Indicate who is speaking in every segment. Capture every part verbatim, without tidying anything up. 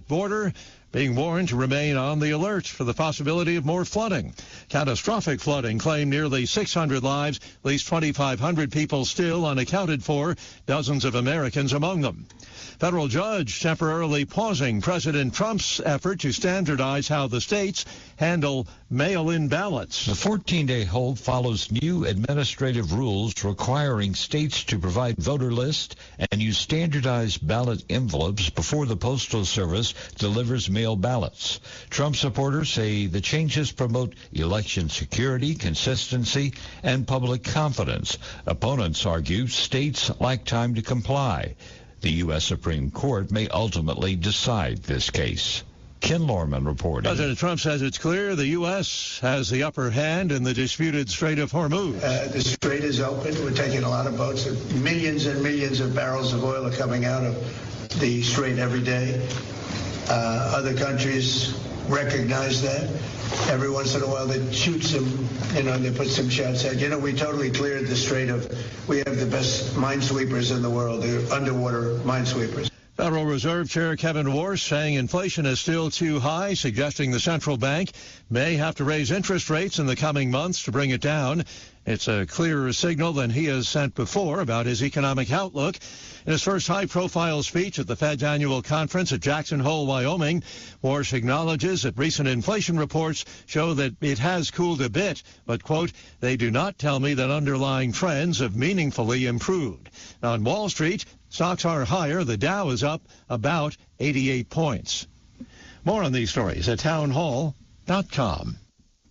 Speaker 1: border, being warned to remain on the alert for the possibility of more flooding. Catastrophic flooding claimed nearly six hundred lives, at least twenty-five hundred people still unaccounted for, dozens of Americans among them. Federal judge temporarily pausing President Trump's effort to standardize how the states handle mail-in ballots.
Speaker 2: The fourteen-day hold follows new administrative rules requiring states to provide voter lists and use standardized ballot envelopes before the Postal Service delivers mail ballots. Trump supporters say the changes promote election security, consistency, and public confidence. Opponents argue states lack time to comply. The U S Supreme Court may ultimately decide this case. Ken Lorman reporting.
Speaker 1: President Trump says it's clear the U S has the upper hand in the disputed Strait of Hormuz.
Speaker 3: Uh, the strait is open. We're taking a lot of boats. Millions and millions of barrels of oil are coming out of the strait every day. Uh, other countries recognize that. Every once in a while they shoot some, you know, they put some shots out. You know, we totally cleared the strait of, we have the best minesweepers in the world, the underwater minesweepers.
Speaker 1: Federal Reserve Chair Kevin Warsh saying inflation is still too high, suggesting the central bank may have to raise interest rates in the coming months to bring it down. It's a clearer signal than he has sent before about his economic outlook. In his first high-profile speech at the Fed's annual conference at Jackson Hole, Wyoming, Warsh acknowledges that recent inflation reports show that it has cooled a bit, but, quote, they do not tell me that underlying trends have meaningfully improved. On Wall Street, stocks are higher. The Dow is up about eighty-eight points. More on these stories at town hall dot com.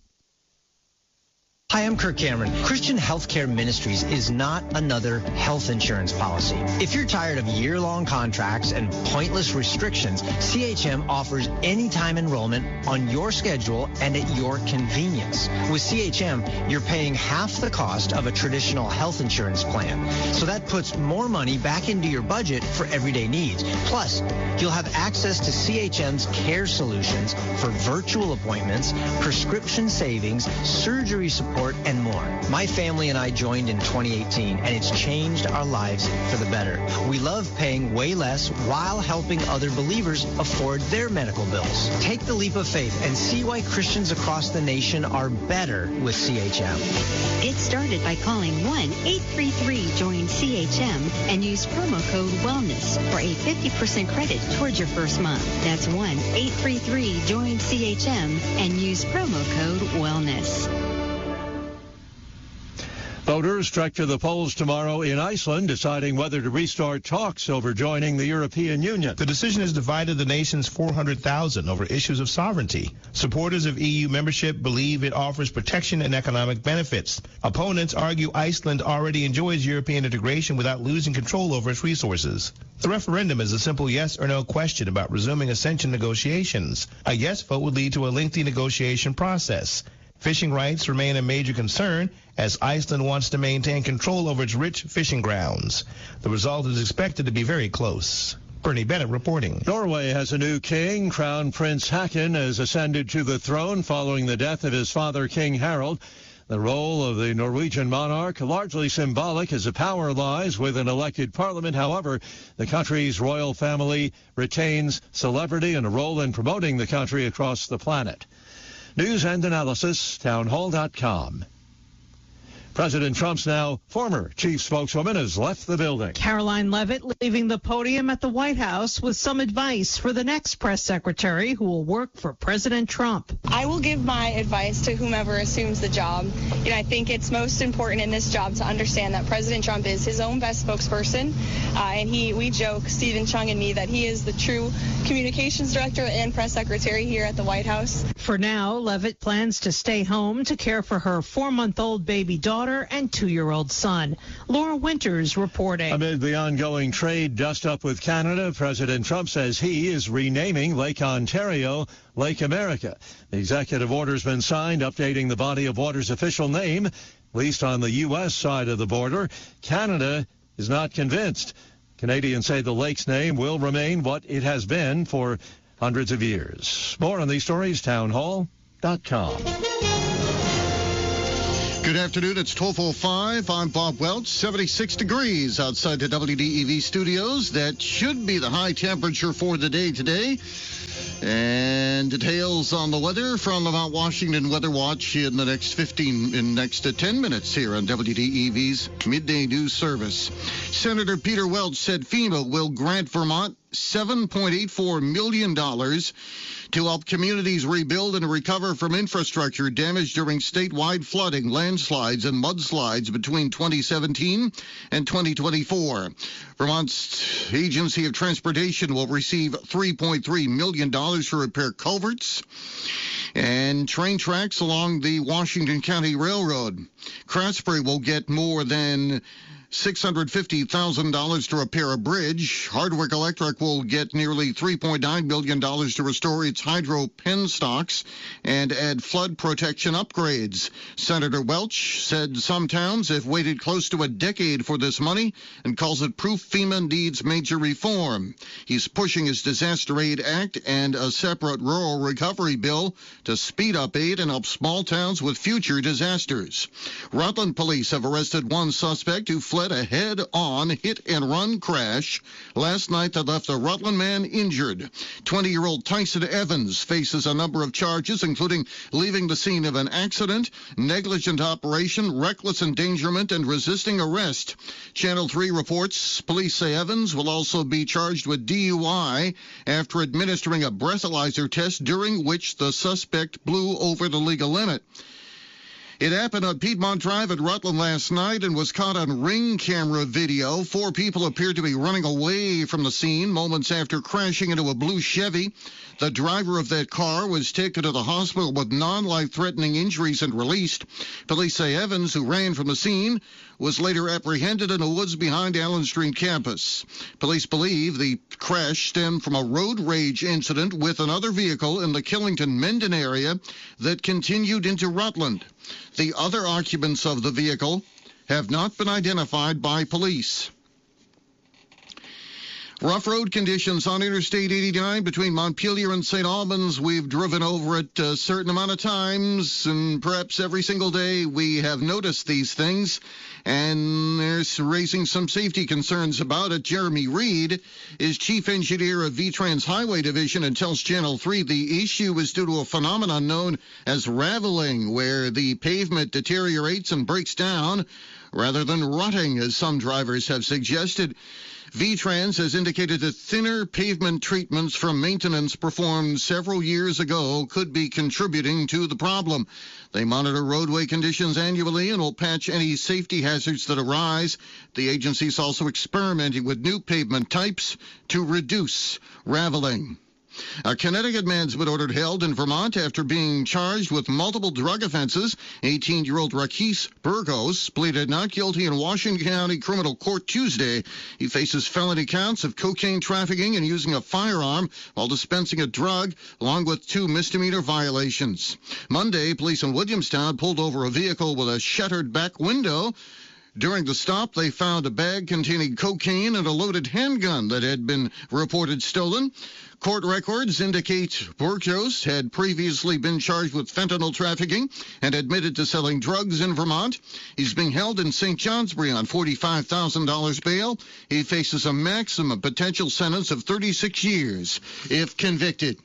Speaker 4: Hi, I'm Kirk Cameron. Christian Healthcare Ministries is not another health insurance policy. If you're tired of year-long contracts and pointless restrictions, C H M offers anytime enrollment on your schedule and at your convenience. With C H M, you're paying half the cost of a traditional health insurance plan. So that puts more money back into your budget for everyday needs. Plus, you'll have access to C H M's care solutions for virtual appointments, prescription savings, surgery support, and more. My family and I joined in twenty eighteen, and it's changed our lives for the better. We love paying way less while helping other believers afford their medical bills. Take the leap of faith and see why Christians across the nation are better with C H M.
Speaker 5: Get started by calling one eight three three join C H M and use promo code WELLNESS for a fifty percent credit towards your first month. That's one eight three three join C H M and use promo code WELLNESS.
Speaker 1: Voters trek to the polls tomorrow in Iceland, deciding whether to restart talks over joining the European Union.
Speaker 6: The decision has divided the nation's four hundred thousand over issues of sovereignty. Supporters of E U membership believe it offers protection and economic benefits. Opponents argue Iceland already enjoys European integration without losing control over its resources. The referendum is a simple yes or no question about resuming accession negotiations. A yes vote would lead to a lengthy negotiation process. Fishing rights remain a major concern as Iceland wants to maintain control over its rich fishing grounds. The result is expected to be very close. Bernie Bennett reporting.
Speaker 1: Norway has a new king. Crown Prince Haakon has ascended to the throne following the death of his father, King Harald. The role of the Norwegian monarch, largely symbolic as the power lies with an elected parliament. However, the country's royal family retains celebrity and a role in promoting the country across the planet. News and analysis, town hall dot com. President Trump's now former chief spokeswoman has left the building.
Speaker 7: Caroline Leavitt leaving the podium at the White House with some advice for the next press secretary who will work for President Trump.
Speaker 8: I will give my advice to whomever assumes the job. You know, I think it's most important in this job to understand that President Trump is his own best spokesperson. Uh, and he, we joke, Stephen Chung and me, that he is the true communications director and press secretary here at the White House.
Speaker 7: For now, Leavitt plans to stay home to care for her four-month-old baby daughter and two-year-old son. Laura Winters reporting.
Speaker 1: Amid the ongoing trade dust-up with Canada, President Trump says he is renaming Lake Ontario Lake America. The executive order's been signed, updating the body of water's official name, at least on the U S side of the border. Canada is not convinced. Canadians say the lake's name will remain what it has been for hundreds of years. More on these stories, town hall dot com.
Speaker 9: Good afternoon. It's twelve oh five. I'm Bob Welch. seventy-six degrees outside the W D E V studios. That should be the high temperature for the day today. And details on the weather from the Mount Washington Weather Watch in the next fifteen, in next uh, ten minutes here on W D E V's Midday News Service. Senator Peter Welch said FEMA will grant Vermont seven point eight four million dollars to help communities rebuild and recover from infrastructure damage during statewide flooding, landslides, and mudslides between twenty seventeen and twenty twenty-four. Vermont's Agency of Transportation will receive three point three million dollars to repair culverts and train tracks along the Washington County Railroad. Craftsbury will get more than six hundred fifty thousand dollars to repair a bridge. Hardwick Electric will get nearly three point nine million dollars to restore its hydro pen stocks and add flood protection upgrades. Senator Welch said some towns have waited close to a decade for this money and calls it proof FEMA needs major reform. He's pushing his Disaster Aid Act and a separate rural recovery bill to speed up aid and help small towns with future disasters. Rutland police have arrested one suspect who fled a head-on hit-and-run crash last night that left a Rutland man injured. twenty-year-old Tyson Evans faces a number of charges, including leaving the scene of an accident, negligent operation, reckless endangerment, and resisting arrest. Channel three reports police say Evans will also be charged with D U I after administering a breathalyzer test during which the suspect blew over the legal limit. It happened on Piedmont Drive at Rutland last night and was caught on Ring camera video. Four people appeared to be running away from the scene moments after crashing into a blue Chevy. The driver of that car was taken to the hospital with non-life-threatening injuries and released. Police say Evans, who ran from the scene, was later apprehended in the woods behind Allen Street campus. Police believe the crash stemmed from a road rage incident with another vehicle in the Killington-Mendon area that continued into Rutland. The other occupants of the vehicle have not been identified by police. Rough road conditions on Interstate eighty-nine between Montpelier and Saint Albans. We've driven over it a certain amount of times, and perhaps every single day we have noticed these things, and there's raising some safety concerns about it. Jeremy Reed is chief engineer of V-Trans Highway Division and tells Channel three the issue is due to a phenomenon known as raveling, where the pavement deteriorates and breaks down rather than rotting, as some drivers have suggested. V-Trans has indicated that thinner pavement treatments from maintenance performed several years ago could be contributing to the problem. They monitor roadway conditions annually and will patch any safety hazards that arise. The agency is also experimenting with new pavement types to reduce raveling. A Connecticut man's been ordered held in Vermont after being charged with multiple drug offenses. eighteen-year-old Rakis Burgos pleaded not guilty in Washington County Criminal Court Tuesday. He faces felony counts of cocaine trafficking and using a firearm while dispensing a drug, along with two misdemeanor violations. Monday, police in Williamstown pulled over a vehicle with a shattered back window. During the stop, they found a bag containing cocaine and a loaded handgun that had been reported stolen. Court records indicate Burgos had previously been charged with fentanyl trafficking and admitted to selling drugs in Vermont. He's being held in Saint Johnsbury on forty-five thousand dollars bail. He faces a maximum potential sentence of thirty-six years if convicted.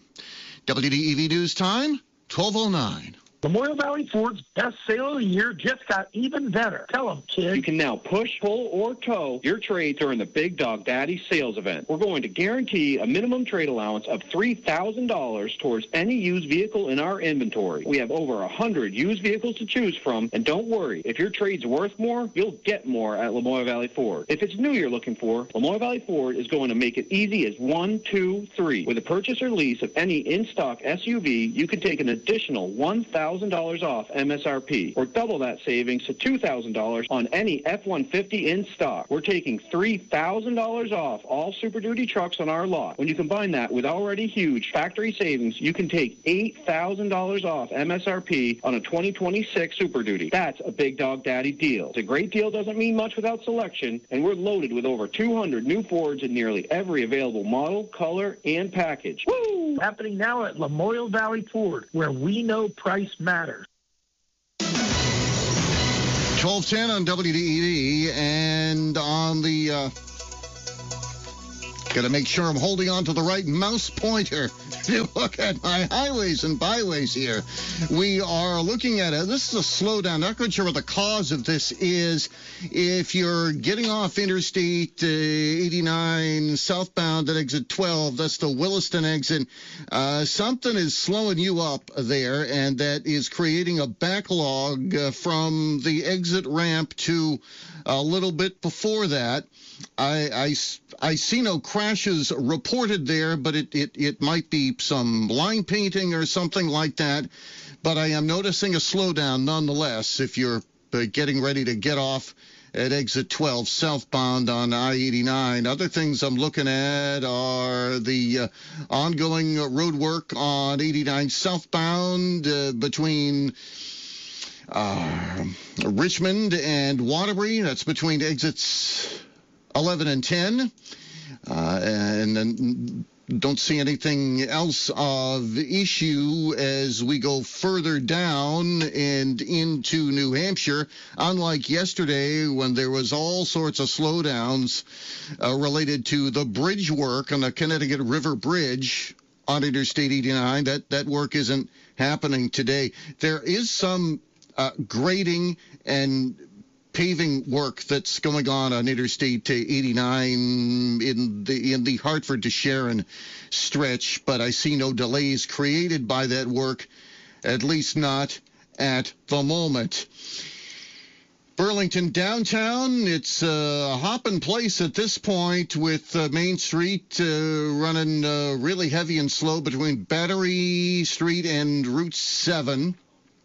Speaker 9: W D E V News Time, twelve oh nine.
Speaker 10: Memorial Valley Ford's best sale of the year just got even better. Tell them, kid.
Speaker 11: You can now push, pull, or tow your trade during the Big Dog Daddy sales event. We're going to guarantee a minimum trade allowance of three thousand dollars towards any used vehicle in our inventory. We have over one hundred used vehicles to choose from, and don't worry, if your trade's worth more, you'll get more at Lamoille Valley Ford. If it's new you're looking for, Lamoille Valley Ford is going to make it easy as one, two, three. With a purchase or lease of any in-stock S U V, you can take an additional one thousand dollars off M S R P, or double that savings to two thousand dollars on any F one fifty in stock. We're taking three thousand dollars off all Super Duty trucks on our lot. When you combine that with already huge factory savings, you can take eight thousand dollars off M S R P on a twenty twenty-six Super Duty. That's a Big Dog Daddy deal. It's a great deal, doesn't mean much without selection, and we're loaded with over two hundred new Fords in nearly every available model, color, and package.
Speaker 10: Woo! Happening now at Lamoille Valley Ford, where we know price matters.
Speaker 9: twelve ten on W D E V, and on the, uh, got to make sure I'm holding on to the right mouse pointer to look at my highways and byways here. We are looking at it. This is a slowdown. Not quite sure what the cause of this is. If you're getting off Interstate uh, eighty-nine southbound at exit twelve, that's the Williston exit, uh, something is slowing you up there, and that is creating a backlog uh, from the exit ramp to a little bit before that. I, I, I see no crashes reported there, but it, it, it might be some line painting or something like that. But I am noticing a slowdown nonetheless if you're uh, getting ready to get off at exit twelve southbound on I eighty-nine. Other things I'm looking at are the uh, ongoing road work on eighty-nine southbound uh, between uh, Richmond and Waterbury. That's between exits eleven and ten, uh, and then don't see anything else of issue as we go further down and into New Hampshire, unlike yesterday when there was all sorts of slowdowns uh, related to the bridge work on the Connecticut River Bridge on Interstate eighty-nine. That, that work isn't happening today. There is some uh, grading and paving work that's going on on Interstate eighty-nine in the in the Hartford to Sharon stretch, but I see no delays created by that work, at least not at the moment. Burlington downtown, it's a hopping place at this point with uh, Main Street uh, running uh, really heavy and slow between Battery Street and Route seven.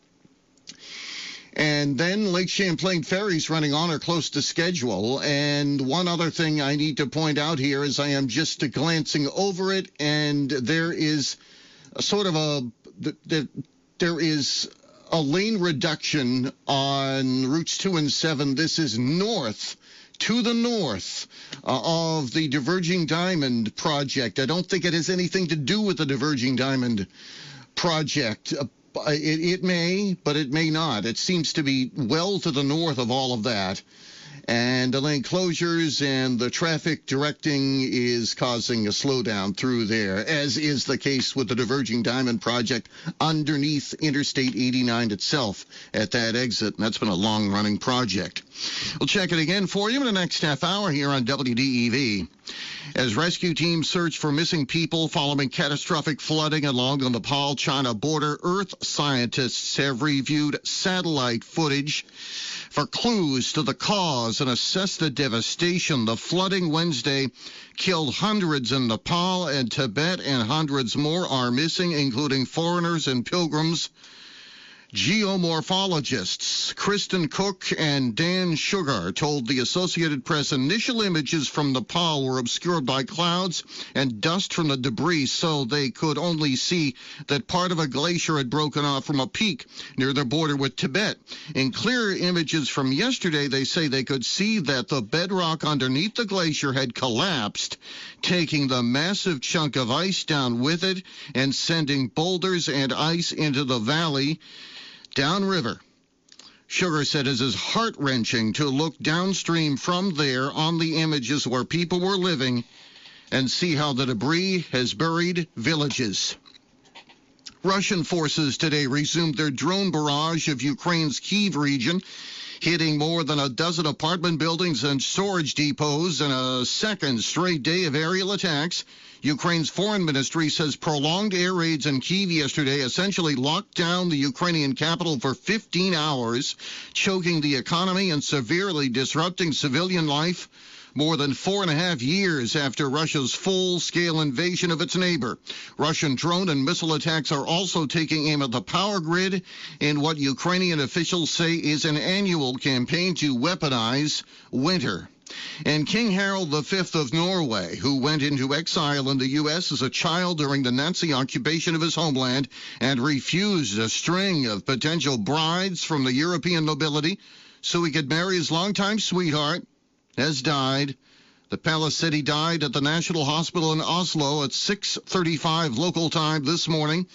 Speaker 9: And then Lake Champlain Ferry's running on or close to schedule. And one other thing I need to point out here is I am just glancing over it, and there is a sort of a there is a lane reduction on routes two and seven. This is north, to the north uh, of the Diverging Diamond project. I don't think it has anything to do with the Diverging Diamond project. Uh, It, it may, but it may not. It seems to be well to the north of all of that. And the lane closures and the traffic directing is causing a slowdown through there, as is the case with the Diverging Diamond project underneath Interstate eighty-nine itself at that exit. And that's been a long-running project. We'll check it again for you in the next half hour here on W D E V. As rescue teams search for missing people following catastrophic flooding along the Nepal-China border, Earth scientists have reviewed satellite footage for clues to the cause and assess the devastation. The flooding Wednesday killed hundreds in Nepal and Tibet, and hundreds more are missing, including foreigners and pilgrims. Geomorphologists Kristen Cook and Dan Sugar told the Associated Press initial images from Nepal were obscured by clouds and dust from the debris, so they could only see that part of a glacier had broken off from a peak near the border with Tibet. In clearer images from yesterday, they say they could see that the bedrock underneath the glacier had collapsed, taking the massive chunk of ice down with it and sending boulders and ice into the valley downriver. Sugar said it is heart-wrenching to look downstream from there on the images where people were living and see how the debris has buried villages. Russian forces today resumed their drone barrage of Ukraine's Kyiv region, hitting more than a dozen apartment buildings and storage depots in a second straight day of aerial attacks. Ukraine's foreign ministry says prolonged air raids in Kyiv yesterday essentially locked down the Ukrainian capital for fifteen hours, choking the economy and severely disrupting civilian life more than four and a half years after Russia's full-scale invasion of its neighbor. Russian drone and missile attacks are also taking aim at the power grid in what Ukrainian officials say is an annual campaign to weaponize winter. And King Harald the Fifth of Norway, who went into exile in the U S as a child during the Nazi occupation of his homeland and refused a string of potential brides from the European nobility so he could marry his longtime sweetheart, has died. The palace said he died at the National Hospital in Oslo at six thirty-five local time this morning.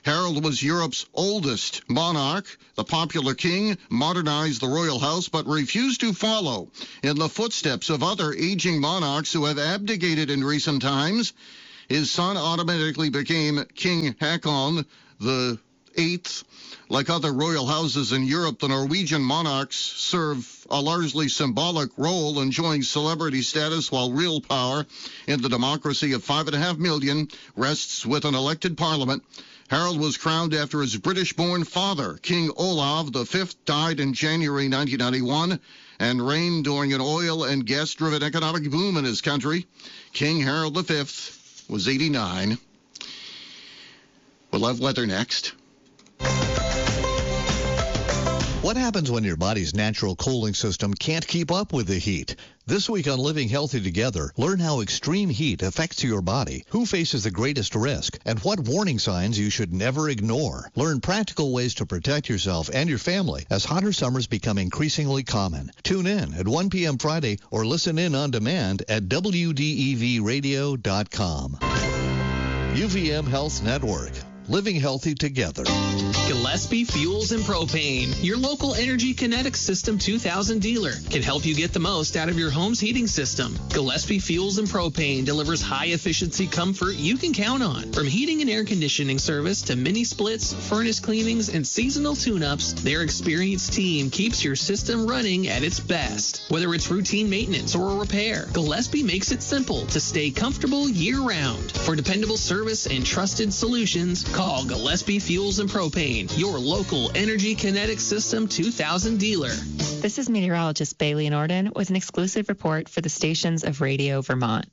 Speaker 9: Harold was Europe's oldest monarch. The popular king modernized the royal house but refused to follow in the footsteps of other aging monarchs who have abdicated in recent times. His son automatically became King Haakon the Eighth. Like other royal houses in Europe, the Norwegian monarchs serve a largely symbolic role, enjoying celebrity status, while real power in the democracy of five and a half million rests with an elected parliament. Harold was crowned after his British-born father, King Olav the Fifth, died in January nineteen ninety-one and reigned during an oil and gas-driven economic boom in his country. King Harold the Fifth was eighty-nine. We'll have weather next.
Speaker 12: What happens when your body's natural cooling system can't keep up with the heat? This week on Living Healthy Together, learn how extreme heat affects your body, who faces the greatest risk, and what warning signs you should never ignore. Learn practical ways to protect yourself and your family as hotter summers become increasingly common. Tune in at one p.m. Friday or listen in on demand at W D E V radio dot com. U V M Health Network. Living healthy together.
Speaker 13: Gillespie Fuels and Propane, your local Energy Kinetics System two thousand dealer, can help you get the most out of your home's heating system. Gillespie Fuels and Propane delivers high-efficiency comfort you can count on. From heating and air conditioning service to mini splits, furnace cleanings, and seasonal tune-ups, their experienced team keeps your system running at its best. Whether it's routine maintenance or a repair, Gillespie makes it simple to stay comfortable year-round. For dependable service and trusted solutions, call Gillespie Fuels and Propane, your local Energy Kinetics System two thousand dealer.
Speaker 14: This is meteorologist Bailey Norden with an exclusive report for the stations of Radio Vermont.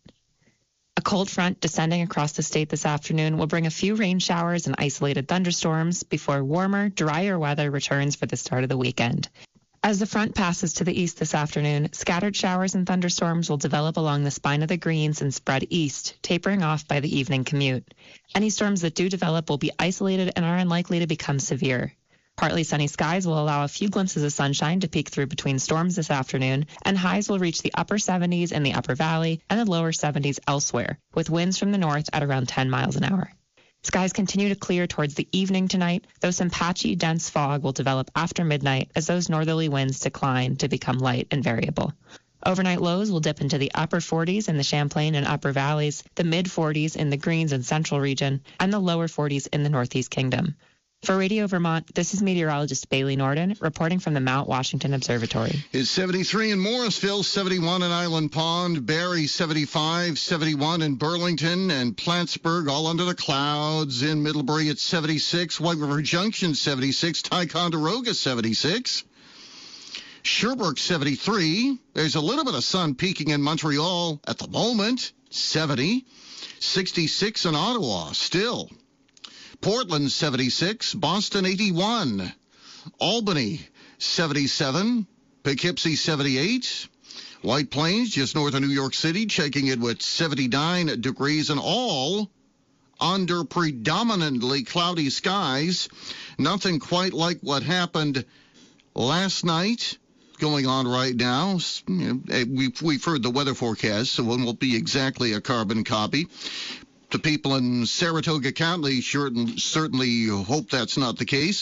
Speaker 14: A cold front descending across the state this afternoon will bring a few rain showers and isolated thunderstorms before warmer, drier weather returns for the start of the weekend. As the front passes to the east this afternoon, scattered showers and thunderstorms will develop along the spine of the Greens and spread east, tapering off by the evening commute. Any storms that do develop will be isolated and are unlikely to become severe. Partly sunny skies will allow a few glimpses of sunshine to peek through between storms this afternoon, and highs will reach the upper seventies in the upper valley and the lower seventies elsewhere, with winds from the north at around ten miles an hour. Skies continue to clear towards the evening tonight, though some patchy, dense fog will develop after midnight as those northerly winds decline to become light and variable. Overnight lows will dip into the upper forties in the Champlain and upper valleys, the mid forties in the Greens and Central region, and the lower forties in the Northeast Kingdom. For Radio Vermont, this is meteorologist Bailey Norden reporting from the Mount Washington Observatory.
Speaker 9: It's seventy-three in Morrisville, seventy-one in Island Pond, Barrie seventy-five, seventy-one in Burlington, and Plattsburgh all under the clouds. In Middlebury, it's seventy-six, White River Junction seventy-six, Ticonderoga seventy-six. Sherbrooke seventy-three. There's a little bit of sun peeking in Montreal at the moment, seventy. sixty-six in Ottawa, still. Portland seventy-six, Boston eighty-one, Albany seventy-seven, Poughkeepsie seventy-eight, White Plains just north of New York City checking it with seventy-nine degrees, and all under predominantly cloudy skies. Nothing quite like what happened last night going on right now. We've, we've heard the weather forecast, so it won't be exactly a carbon copy. The people in Saratoga County sure, certainly hope that's not the case.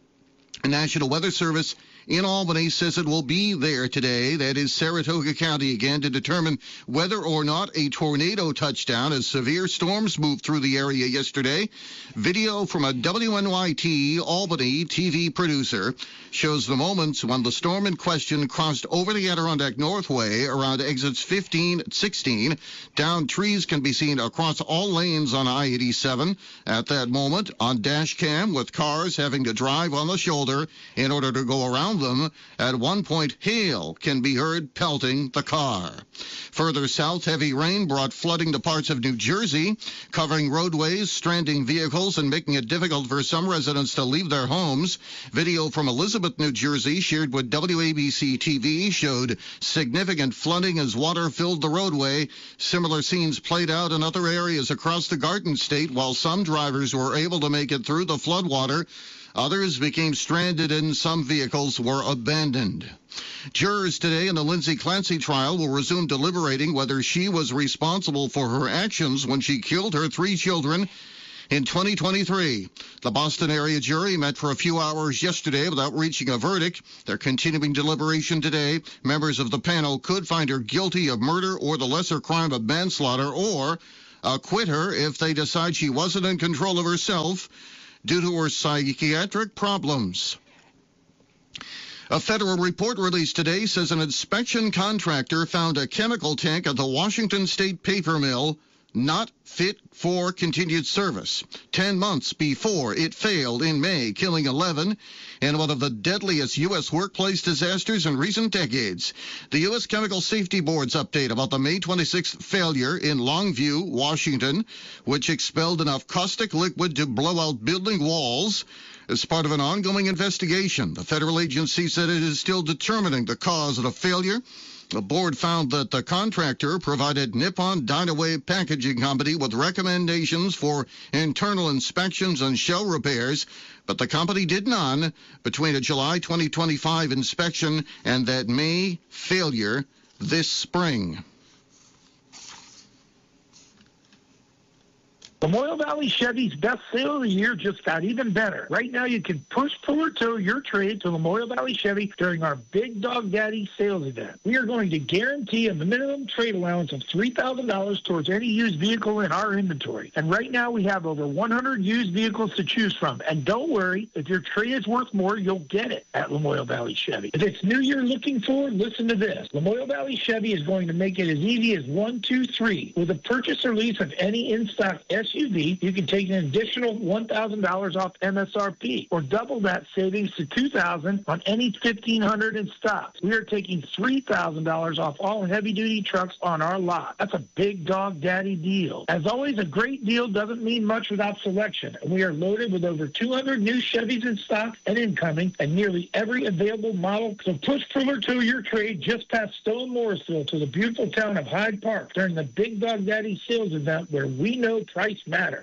Speaker 9: The National Weather Service in Albany says it will be there today. That is Saratoga County again to determine whether or not a tornado touchdown as severe storms moved through the area yesterday. Video from a W N Y T Albany T V producer shows the moments when the storm in question crossed over the Adirondack Northway around exits fifteen and sixteen. Downed trees can be seen across all lanes on I eighty-seven at that moment on dash cam, with cars having to drive on the shoulder in order to go around them. At one point, hail can be heard pelting the car. Further south, heavy rain brought flooding to parts of New Jersey, covering roadways, stranding vehicles, and making it difficult for some residents to leave their homes. Video from Elizabeth, New Jersey, shared with W A B C T V, showed significant flooding as water filled the roadway. Similar scenes played out in other areas across the Garden State. While some drivers were able to make it through the floodwater, others became stranded and some vehicles were abandoned. Jurors today in the Lindsay Clancy trial will resume deliberating whether she was responsible for her actions when she killed her three children in twenty twenty-three. The Boston area jury met for a few hours yesterday without reaching a verdict. They're continuing deliberation today. Members of the panel could find her guilty of murder or the lesser crime of manslaughter, or acquit her if they decide she wasn't in control of herself due to her psychiatric problems. A federal report released today says an inspection contractor found a chemical tank at the Washington State paper mill not fit for continued service, ten months before it failed in May, killing eleven in one of the deadliest U S workplace disasters in recent decades. The U S Chemical Safety Board's update about the May twenty-sixth failure in Longview, Washington, which expelled enough caustic liquid to blow out building walls, as part of an ongoing investigation. The federal agency said it is still determining the cause of the failure. The board found that the contractor provided Nippon Dynawave Packaging Company with recommendations for internal inspections and shell repairs, but the company did none between a July twenty twenty-five inspection and that May failure this spring.
Speaker 10: Lamoille Valley Chevy's best sale of the year just got even better. Right now, you can push, pull, or tow your trade to Lamoille Valley Chevy during our Big Dog Daddy sales event. We are going to guarantee a minimum trade allowance of three thousand dollars towards any used vehicle in our inventory. And right now, we have over one hundred used vehicles to choose from. And don't worry, if your trade is worth more, you'll get it at Lamoille Valley Chevy. If it's new you're looking for, listen to this. Lamoille Valley Chevy is going to make it as easy as one, two, three. With a purchase or lease of any in-stock S U V, you can take an additional one thousand dollars off M S R P, or double that savings to two thousand dollars on any fifteen hundred dollars in stock. We are taking three thousand dollars off all heavy-duty trucks on our lot. That's a Big Dog Daddy deal. As always, a great deal doesn't mean much without selection, and we are loaded with over two hundred new Chevys in stock and incoming, and nearly every available model. So push, pull, or tow your trade just past Stone Morrisville to the beautiful town of Hyde Park during the Big Dog Daddy sales event, where we know price matters.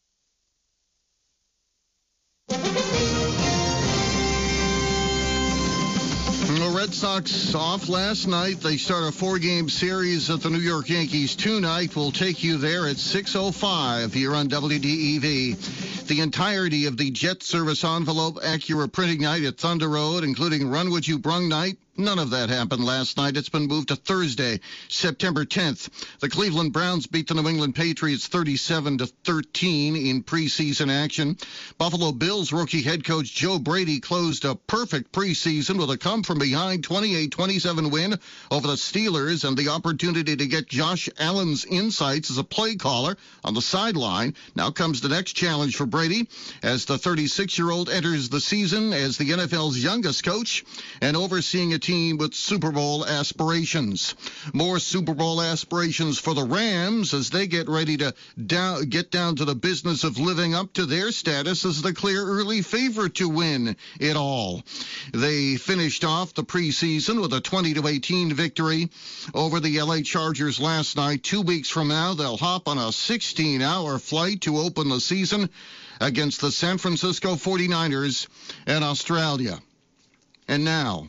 Speaker 9: The Red Sox off last night. They start a four-game series at the New York Yankees tonight. We'll take you there at six oh five here on W D E V. The entirety of the Jet Service Envelope Acura printing night at Thunder Road, including Run What You Brung night, none of that happened last night. It's been moved to Thursday, September tenth. The Cleveland Browns beat the New England Patriots thirty-seven to thirteen in preseason action. Buffalo Bills rookie head coach Joe Brady closed a perfect preseason with a come-from-behind twenty-eight twenty-seven win over the Steelers and the opportunity to get Josh Allen's insights as a play caller on the sideline. Now comes the next challenge for Brady as the thirty-six-year-old enters the season as the N F L's youngest coach and overseeing a team with Super Bowl aspirations. More Super Bowl aspirations for the Rams as they get ready to down, get down to the business of living up to their status as the clear early favorite to win it all. They finished off the preseason with a twenty to eighteen victory over the L A Chargers last night. Two weeks from now, they'll hop on a sixteen-hour flight to open the season against the San Francisco forty-niners in Australia. And now,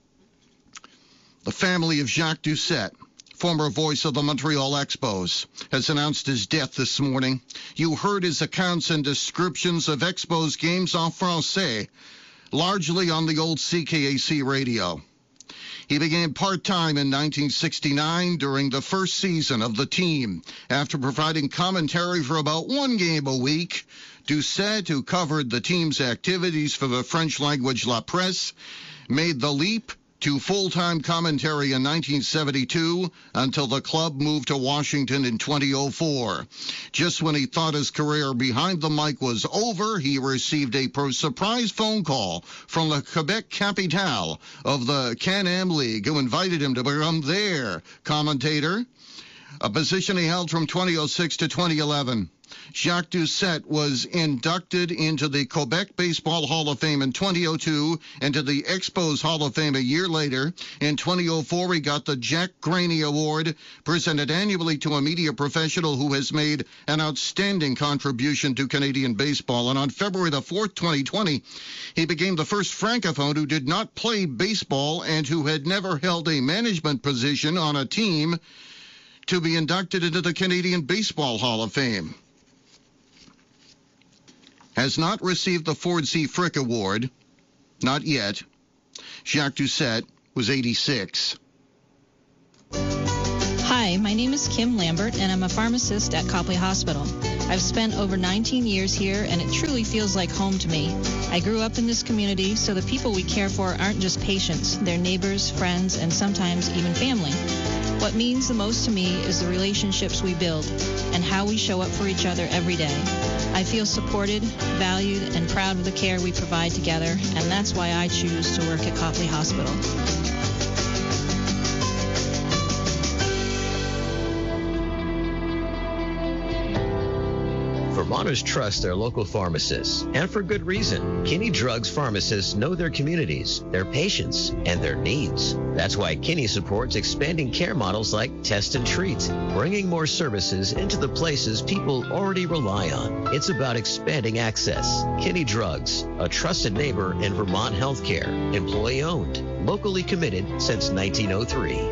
Speaker 9: the family of Jacques Doucette, former voice of the Montreal Expos, has announced his death this morning. You heard his accounts and descriptions of Expos games en français, largely on the old C K A C radio. He began part-time in nineteen sixty-nine during the first season of the team. After providing commentary for about one game a week, Doucette, who covered the team's activities for the French-language La Presse, made the leap to full-time commentary in nineteen seventy-two until the club moved to Washington in two thousand four. Just when he thought his career behind the mic was over, he received a surprise phone call from the Quebec Capitale of the Can-Am League, who invited him to become their commentator, a position he held from two thousand six to twenty eleven. Jacques Doucette was inducted into the Quebec Baseball Hall of Fame in two thousand two and to the Expos Hall of Fame a year later. In two thousand four, he got the Jack Graney Award, presented annually to a media professional who has made an outstanding contribution to Canadian baseball. And on February the fourth, twenty twenty, he became the first Francophone who did not play baseball and who had never held a management position on a team to be inducted into the Canadian Baseball Hall of Fame. has not received the Ford C. Frick Award. Not yet. Jacques Doucette was eighty-six.
Speaker 15: Hi, my name is Kim Lambert, and I'm a pharmacist at Copley Hospital. I've spent over nineteen years here, and it truly feels like home to me. I grew up in this community, so the people we care for aren't just patients. They're neighbors, friends, and sometimes even family. What means the most to me is the relationships we build and how we show up for each other every day. I feel supported, valued, and proud of the care we provide together, and that's why I choose to work at Copley Hospital.
Speaker 16: Vermonters trust their local pharmacists, and for good reason. Kinney Drugs pharmacists know their communities, their patients, and their needs. That's why Kinney supports expanding care models like Test and Treat, bringing more services into the places people already rely on. It's about expanding access. Kinney Drugs, a trusted neighbor in Vermont healthcare, employee-owned, locally committed since nineteen oh three.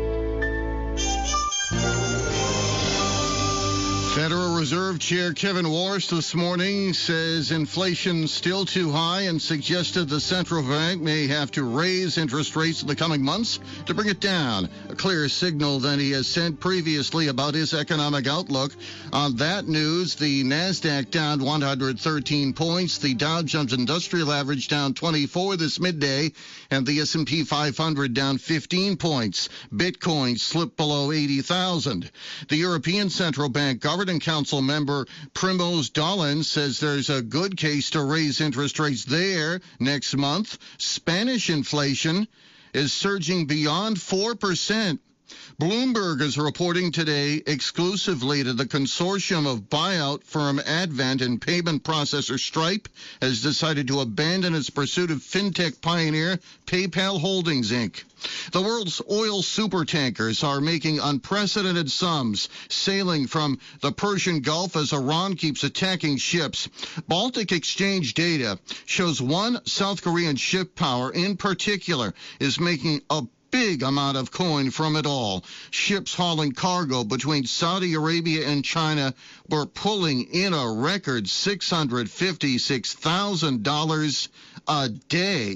Speaker 9: Federal Reserve Chair Kevin Warsh this morning says inflation still too high and suggested the central bank may have to raise interest rates in the coming months to bring it down. A clearer signal than he has sent previously about his economic outlook. On that news, the NASDAQ down one hundred thirteen points, the Dow Jones Industrial Average down twenty-four this midday, and the S and P five hundred down fifteen points. Bitcoin slipped below eighty thousand. The European Central Bank Governing Council member Primoz Dolan says there's a good case to raise interest rates there next month. Spanish inflation is surging beyond four percent. Bloomberg is reporting today exclusively to the consortium of buyout firm Advent and payment processor Stripe has decided to abandon its pursuit of fintech pioneer PayPal Holdings, Incorporated. The world's oil supertankers are making unprecedented sums, sailing from the Persian Gulf as Iran keeps attacking ships. Baltic Exchange data shows one South Korean ship power in particular is making a big amount of coin from it all. Ships hauling cargo between Saudi Arabia and China were pulling in a record six hundred fifty-six thousand dollars a day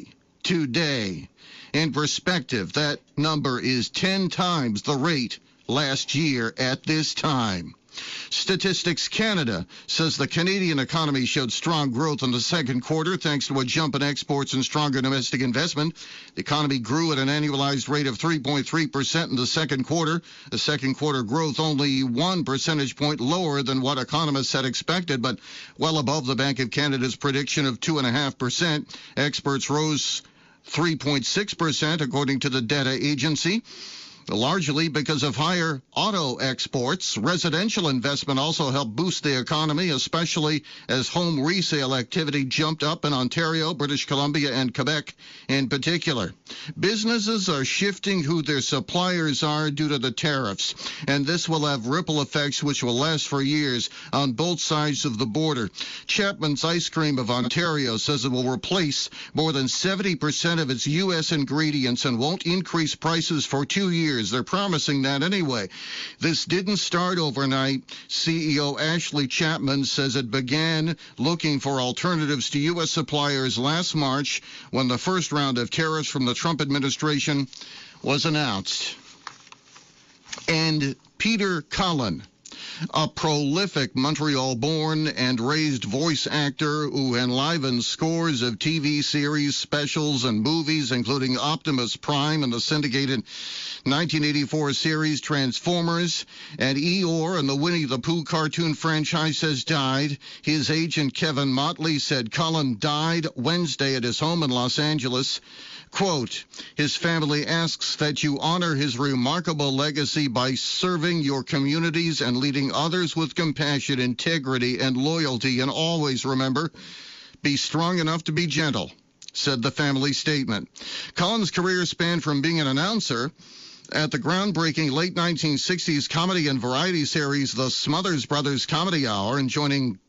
Speaker 9: today. In perspective, that number is ten times the rate last year at this time. Statistics Canada says the Canadian economy showed strong growth in the second quarter thanks to a jump in exports and stronger domestic investment. The economy grew at an annualized rate of three point three percent in the second quarter. The second quarter growth only one percentage point lower than what economists had expected, but well above the Bank of Canada's prediction of two point five percent. Exports rose three point six percent, according to the data agency, largely because of higher auto exports. Residential investment also helped boost the economy, especially as home resale activity jumped up in Ontario, British Columbia, and Quebec in particular. Businesses are shifting who their suppliers are due to the tariffs, and this will have ripple effects which will last for years on both sides of the border. Chapman's Ice Cream of Ontario says it will replace more than seventy percent of its U S ingredients and won't increase prices for two years. They're promising that anyway. This didn't start overnight. C E O Ashley Chapman says it began looking for alternatives to U S suppliers last March when the first round of tariffs from the Trump administration was announced. And Peter Cullen, a prolific Montreal-born and raised voice actor who enlivens scores of T V series, specials, and movies, including Optimus Prime and the syndicated nineteen eighty-four series Transformers, and Eeyore and the Winnie the Pooh cartoon franchise, has died. His agent Kevin Motley said Cullen died Wednesday at his home in Los Angeles. Quote, his family asks that you honor his remarkable legacy by serving your communities and leading others with compassion, integrity, and loyalty. And always remember, be strong enough to be gentle, said the family statement. Cullen's career spanned from being an announcer at the groundbreaking late nineteen sixties comedy and variety series The Smothers Brothers Comedy Hour and joining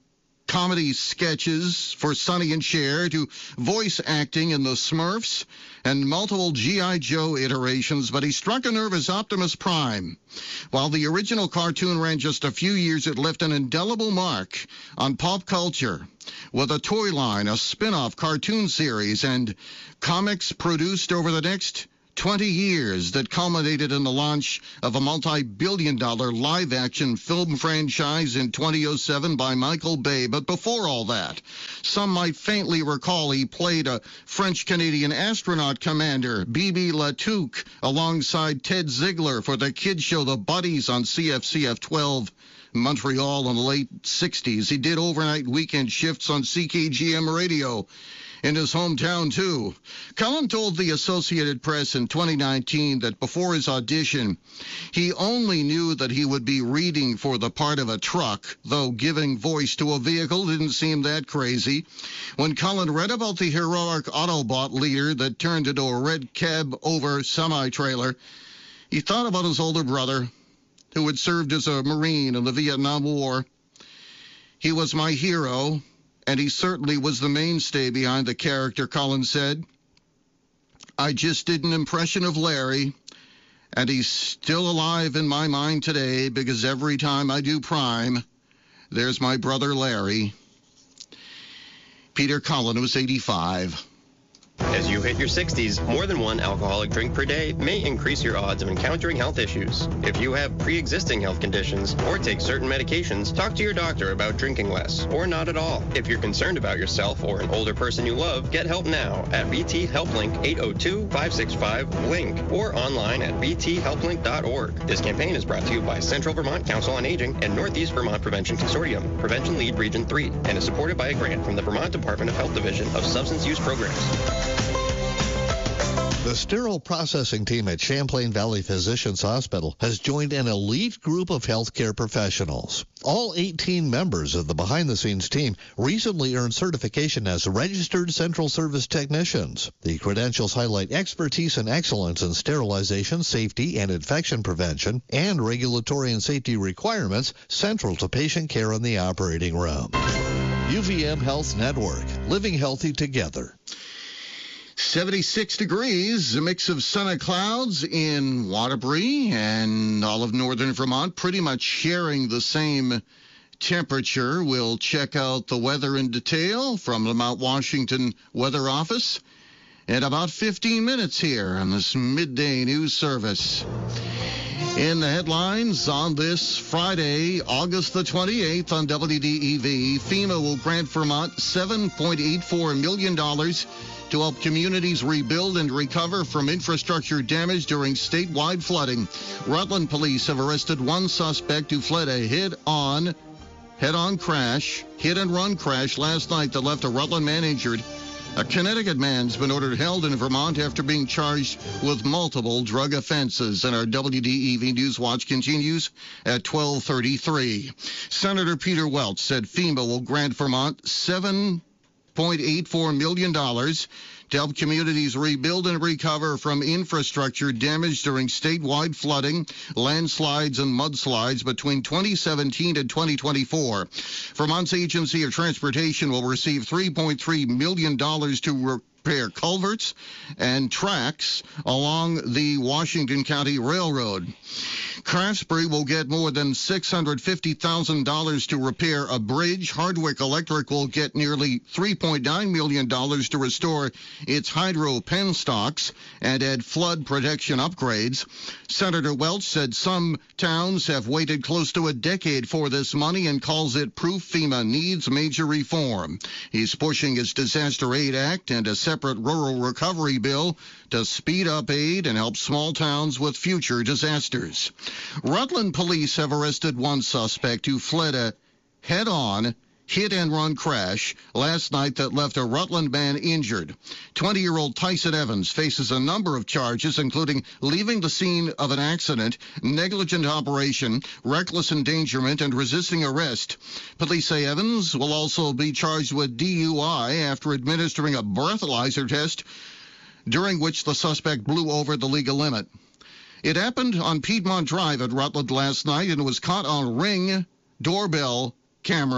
Speaker 9: comedy sketches for Sonny and Cher to voice acting in the Smurfs and multiple G I. Joe iterations, but he struck a nerve as Optimus Prime. While the original cartoon ran just a few years, it left an indelible mark on pop culture with a toy line, a spin-off cartoon series, and comics produced over the next twenty years that culminated in the launch of a multi-billion dollar live-action film franchise in two thousand seven by Michael Bay. But before all that, some might faintly recall he played a French-Canadian astronaut commander, Bibi Latouque, alongside Ted Ziegler for the kids show The Buddies on C F C F twelve. Montreal in the late sixties. He did overnight weekend shifts on C K G M radio in his hometown, too. Cullen told the Associated Press in twenty nineteen that before his audition, he only knew that he would be reading for the part of a truck, though giving voice to a vehicle didn't seem that crazy. When Cullen read about the heroic Autobot leader that turned into a red cab-over semi-trailer, he thought about his older brother, who had served as a Marine in the Vietnam War. He was my hero, and he certainly was the mainstay behind the character, Collins said. I just did an impression of Larry, and he's still alive in my mind today because every time I do Prime, there's my brother Larry. Peter Cullen was eighty-five.
Speaker 17: As you hit your sixties, more than one alcoholic drink per day may increase your odds of encountering health issues. If you have pre-existing health conditions or take certain medications, talk to your doctor about drinking less or not at all. If you're concerned about yourself or an older person you love, get help now at V T HelpLink eight oh two, five six five, LINK or online at v t help link dot org. This campaign is brought to you by Central Vermont Council on Aging and Northeast Vermont Prevention Consortium, Prevention Lead Region three, and is supported by a grant from the Vermont Department of Health Division of Substance Use Programs.
Speaker 12: The sterile processing team at Champlain Valley Physicians Hospital has joined an elite group of healthcare professionals. All eighteen members of the behind-the-scenes team recently earned certification as registered central service technicians. The credentials highlight expertise and excellence in sterilization, safety, and infection prevention, and regulatory and safety requirements central to patient care in the operating room. U V M Health Network, living healthy together.
Speaker 9: seventy-six degrees, a mix of sun and clouds in Waterbury and all of northern Vermont, pretty much sharing the same temperature. We'll check out the weather in detail from the Mount Washington Weather Office in about fifteen minutes here on this midday news service. In the headlines on this Friday, August the twenty-eighth on W D E V, FEMA will grant Vermont seven point eight four million dollars to help communities rebuild and recover from infrastructure damage during statewide flooding. Rutland police have arrested one suspect who fled a head-on, head-on crash, hit-and-run crash last night that left a Rutland man injured. A Connecticut man's been ordered held in Vermont after being charged with multiple drug offenses. And our W D E V News Watch continues at twelve thirty-three. Senator Peter Welch said FEMA will grant Vermont seven point eight four million dollars to help communities rebuild and recover from infrastructure damage during statewide flooding, landslides, and mudslides between twenty seventeen and twenty twenty-four. Vermont's Agency of Transportation will receive three point three million dollars to repair culverts and tracks along the Washington County Railroad. Craftsbury will get more than six hundred fifty thousand dollars to repair a bridge. Hardwick Electric will get nearly three point nine million dollars to restore its hydro penstocks and add flood protection upgrades. Senator Welch said some towns have waited close to a decade for this money and calls it proof FEMA needs major reform. He's pushing his Disaster Aid Act and a separate rural recovery bill to speed up aid and help small towns with future disasters. Rutland police have arrested one suspect who fled a head-on hit-and-run crash last night that left a Rutland man injured. twenty-year-old Tyson Evans faces a number of charges, including leaving the scene of an accident, negligent operation, reckless endangerment, and resisting arrest. Police say Evans will also be charged with D U I after administering a breathalyzer test during which the suspect blew over the legal limit. It happened on Piedmont Drive at Rutland last night and was caught on Ring doorbell camera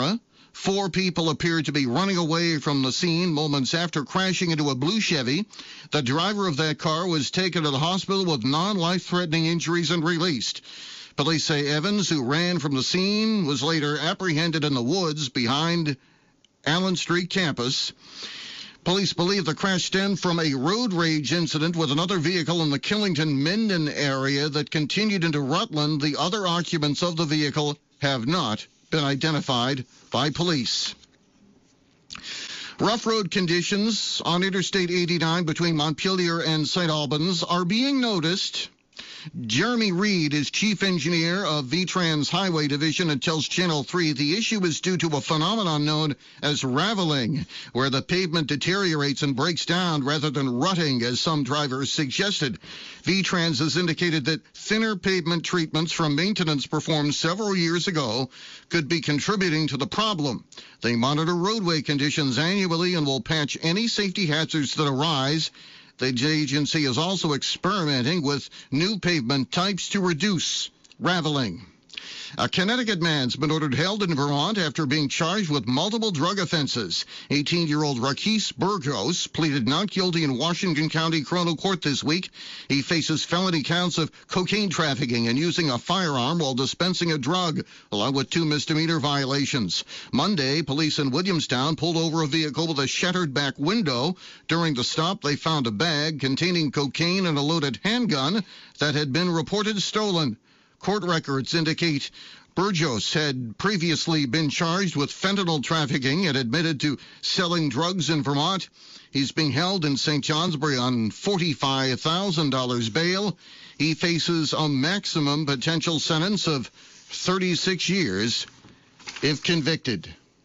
Speaker 9: Four people appeared to be running away from the scene moments after crashing into a blue Chevy. The driver of that car was taken to the hospital with non-life-threatening injuries and released. Police say Evans, who ran from the scene, was later apprehended in the woods behind Allen Street campus. Police believe the crash stemmed from a road rage incident with another vehicle in the Killington-Menden area that continued into Rutland. The other occupants of the vehicle have not been identified by police. Rough road conditions on Interstate eighty-nine between Montpelier and Saint Albans are being noticed. Jeremy Reed is chief engineer of V-Trans Highway Division and tells Channel three the issue is due to a phenomenon known as raveling, where the pavement deteriorates and breaks down rather than rutting, as some drivers suggested. V-Trans has indicated that thinner pavement treatments from maintenance performed several years ago could be contributing to the problem. They monitor roadway conditions annually and will patch any safety hazards that arise. The agency is also experimenting with new pavement types to reduce raveling. A Connecticut man's been ordered held in Vermont after being charged with multiple drug offenses. eighteen-year-old Raquis Burgos pleaded not guilty in Washington County Criminal Court this week. He faces felony counts of cocaine trafficking and using a firearm while dispensing a drug, along with two misdemeanor violations. Monday, police in Williamstown pulled over a vehicle with a shattered back window. During the stop, they found a bag containing cocaine and a loaded handgun that had been reported stolen. Court records indicate Burgos had previously been charged with fentanyl trafficking and admitted to selling drugs in Vermont. He's being held in Saint Johnsbury on forty-five thousand dollars bail. He faces a maximum potential sentence of thirty-six years if convicted.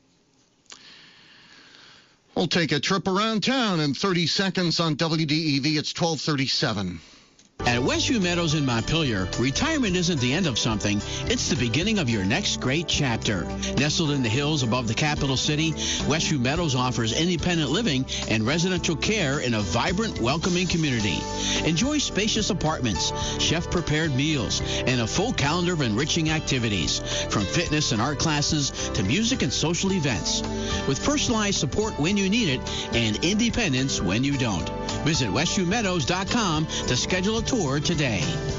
Speaker 9: We'll take a trip around town in thirty seconds on W D E V. It's twelve thirty-seven.
Speaker 18: At Westview Meadows in Montpelier, retirement isn't the end of something, it's the beginning of your next great chapter. Nestled in the hills above the capital city, Westview Meadows offers independent living and residential care in a vibrant, welcoming community. Enjoy spacious apartments, chef-prepared meals, and a full calendar of enriching activities, from fitness and art classes to music and social events. With personalized support when you need it and independence when you don't. Visit westview meadows dot com to schedule a tour today.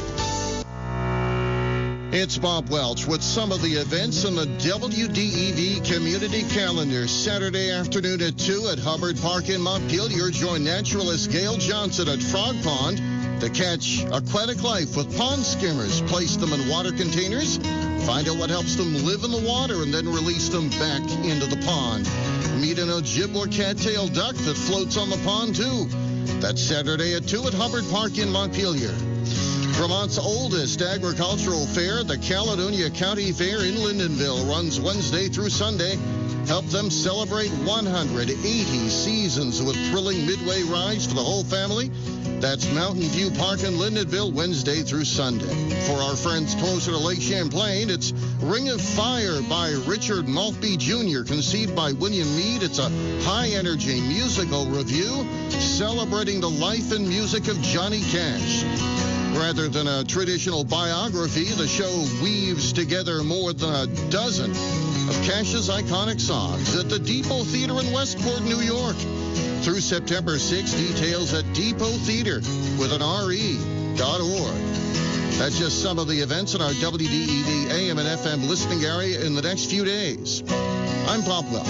Speaker 9: It's Bob Welch with some of the events in the W D E V community calendar. Saturday afternoon at two at Hubbard Park in Montpelier. Join naturalist Gail Johnson at Frog Pond to catch aquatic life with pond skimmers. Place them in water containers. Find out what helps them live in the water and then release them back into the pond. Meet an Ojibwa cattail duck that floats on the pond too. That's Saturday at two at Hubbard Park in Montpelier. Vermont's oldest agricultural fair, the Caledonia County Fair in Lyndonville, runs Wednesday through Sunday. Help them celebrate one hundred eighty seasons with thrilling midway rides for the whole family. That's Mountain View Park in Lyndonville, Wednesday through Sunday. For our friends closer to Lake Champlain, it's Ring of Fire by Richard Maltby Junior, conceived by William Meade. It's a high-energy musical review celebrating the life and music of Johnny Cash. Rather than a traditional biography, the show weaves together more than a dozen of Cash's iconic songs at the Depot Theater in Westport, New York. Through September sixth, details at Depot Theater with an R E dot org. That's just some of the events in our W D E V A M and F M listening area in the next few days. I'm Bob Welch.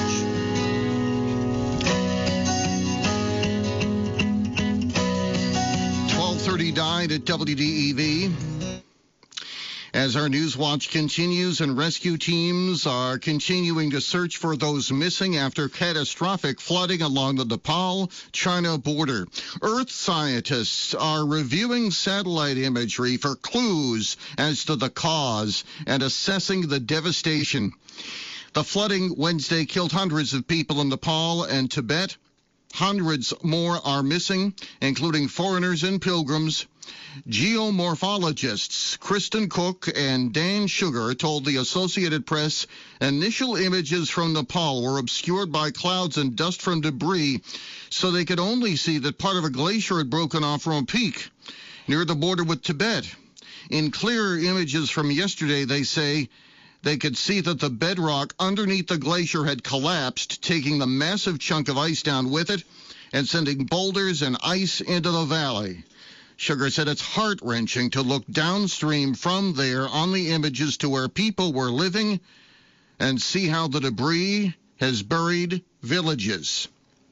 Speaker 9: twelve thirty died at W D E V. As our News Watch continues and rescue teams are continuing to search for those missing after catastrophic flooding along the Nepal-China border. Earth scientists are reviewing satellite imagery for clues as to the cause and assessing the devastation. The flooding Wednesday killed hundreds of people in Nepal and Tibet. Hundreds more are missing, including foreigners and pilgrims. Geomorphologists Kristen Cook and Dan Sugar told the Associated Press initial images from Nepal were obscured by clouds and dust from debris, so they could only see that part of a glacier had broken off from a peak near the border with Tibet. In clearer images from yesterday, they say they could see that the bedrock underneath the glacier had collapsed, taking the massive chunk of ice down with it and sending boulders and ice into the valley. Sugar said it's heart-wrenching to look downstream from there on the images to where people were living and see how the debris has buried villages.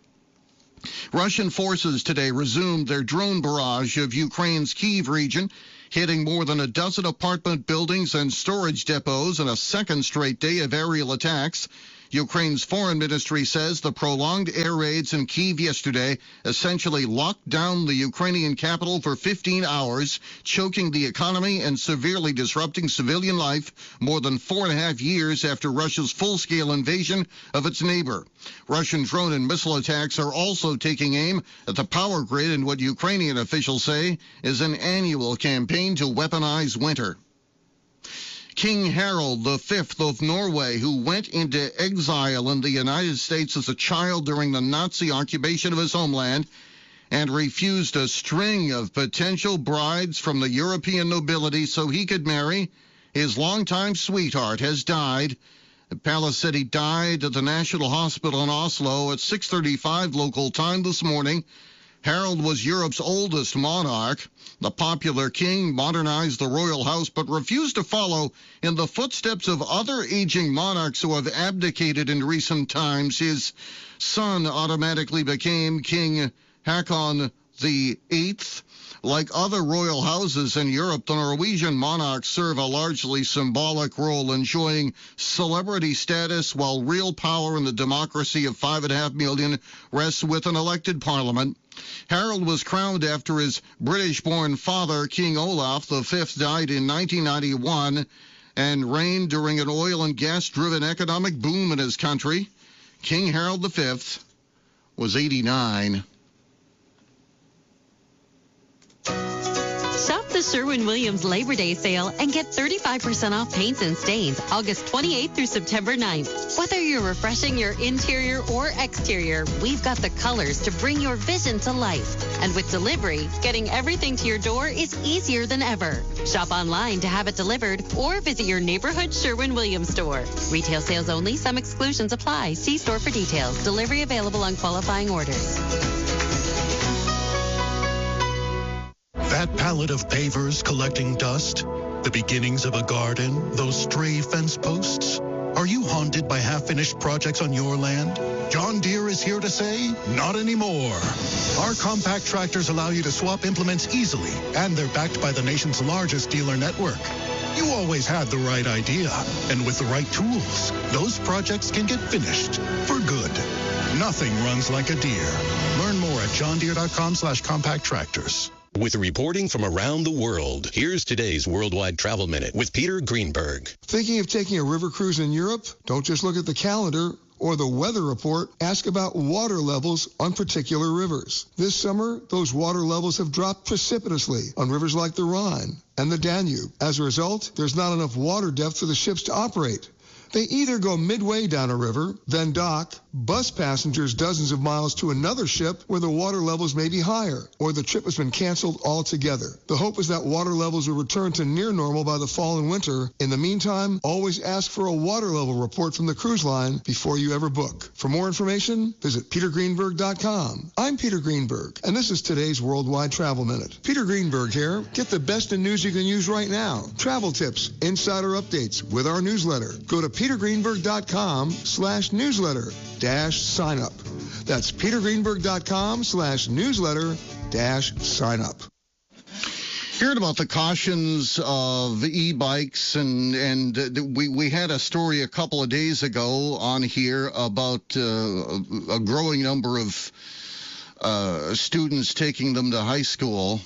Speaker 9: Russian forces today resumed their drone barrage of Ukraine's Kyiv region, hitting more than a dozen apartment buildings and storage depots in a second straight day of aerial attacks. Ukraine's foreign ministry says the prolonged air raids in Kyiv yesterday essentially locked down the Ukrainian capital for fifteen hours, choking the economy and severely disrupting civilian life more than four and a half years after Russia's full-scale invasion of its neighbor. Russian drone and missile attacks are also taking aim at the power grid in what Ukrainian officials say is an annual campaign to weaponize winter. King Harald the Fifth of Norway, who went into exile in the United States as a child during the Nazi occupation of his homeland and refused a string of potential brides from the European nobility so he could marry his longtime sweetheart, has died. The palace said he died at the National Hospital in Oslo at six thirty-five local time this morning. Harald was Europe's oldest monarch. The popular king modernized the royal house but refused to follow in the footsteps of other aging monarchs who have abdicated in recent times. His son automatically became King Haakon the Eighth. Like other royal houses in Europe, the Norwegian monarchs serve a largely symbolic role, enjoying celebrity status while real power in the democracy of five and a half million rests with an elected parliament. Harald was crowned after his British-born father, King Olaf the Fifth, died in nineteen ninety-one and reigned during an oil and gas-driven economic boom in his country. King Harald the Fifth was eighty-nine.
Speaker 5: Shop the Sherwin-Williams Labor Day sale and get thirty-five percent off paints and stains August twenty-eighth through September ninth. Whether you're refreshing your interior or exterior, we've got the colors to bring your vision to life. And with delivery, getting everything to your door is easier than ever. Shop online to have it delivered or visit your neighborhood Sherwin-Williams store. Retail sales only. Some exclusions apply. See store for details. Delivery available on qualifying orders.
Speaker 19: That pallet of pavers collecting dust, the beginnings of a garden, those stray fence posts. Are you haunted by half-finished projects on your land? John Deere is here to say, not anymore. Our compact tractors allow you to swap implements easily, and they're backed by the nation's largest dealer network. You always had the right idea, and with the right tools, those projects can get finished for good. Nothing runs like a Deere. Learn more at johndeere.com slash compact tractors.
Speaker 20: With reporting from around the world, here's today's Worldwide Travel Minute with Peter Greenberg.
Speaker 21: Thinking of taking a river cruise in Europe? Don't just look at the calendar or the weather report. Ask about water levels on particular rivers. This summer, those water levels have dropped precipitously on rivers like the Rhine and the Danube. As a result, there's not enough water depth for the ships to operate. They either go midway down a river, then dock, bus passengers dozens of miles to another ship where the water levels may be higher, or the trip has been canceled altogether. The hope is that water levels will return to near normal by the fall and winter. In the meantime, always ask for a water level report from the cruise line before you ever book. For more information, visit peter greenberg dot com. I'm Peter Greenberg, and this is today's Worldwide Travel Minute. Peter Greenberg here. Get the best in news you can use right now. Travel tips, insider updates with our newsletter. Go to peter greenberg dot com slash newsletter dash sign up. That's peter greenberg dot com slash newsletter dash sign up.
Speaker 9: Heard about the cautions of e-bikes, and and uh, we we had a story a couple of days ago on here about uh, a growing number of uh, students taking them to high school.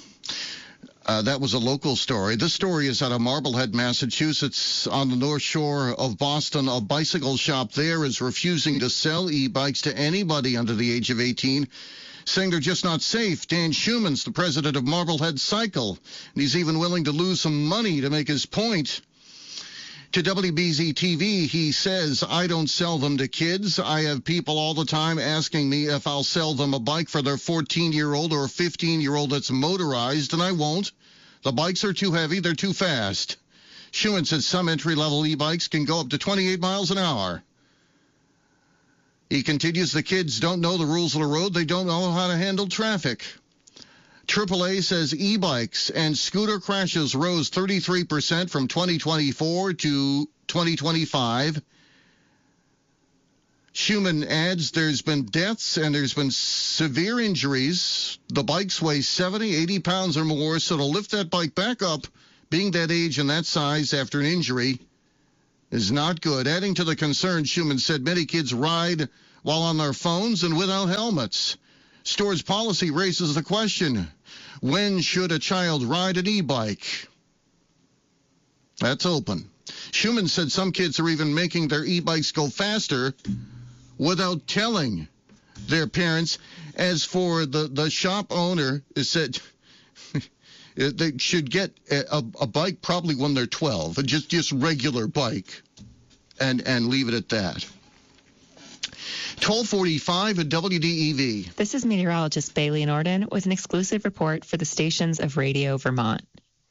Speaker 9: Uh, that was a local story. This story is out of Marblehead, Massachusetts, on the North Shore of Boston. A bicycle shop there is refusing to sell e-bikes to anybody under the age of eighteen, saying they're just not safe. Dan Schumann's the president of Marblehead Cycle, and he's even willing to lose some money to make his point. To W B Z T V, he says, I don't sell them to kids. I have people all the time asking me if I'll sell them a bike for their fourteen-year-old or fifteen-year-old that's motorized, and I won't. The bikes are too heavy. They're too fast. Schumann said some entry-level e-bikes can go up to twenty-eight miles an hour. He continues, the kids don't know the rules of the road. They don't know how to handle traffic. triple A says e-bikes and scooter crashes rose thirty-three percent from twenty twenty-four to twenty twenty-five. Schumann adds there's been deaths and there's been severe injuries. The bikes weigh seventy, eighty pounds or more, so to lift that bike back up, being that age and that size after an injury, is not good. Adding to the concern, Schumann said many kids ride while on their phones and without helmets. Store's policy raises the question, when should a child ride an e-bike? That's open. Schumann said some kids are even making their e-bikes go faster without telling their parents. As for the, the shop owner, it said they should get a, a bike probably when they're twelve, just just regular bike, and, and leave it at that. twelve forty-five at W D E V.
Speaker 14: This is meteorologist Bailey Norden with an exclusive report for the stations of Radio Vermont.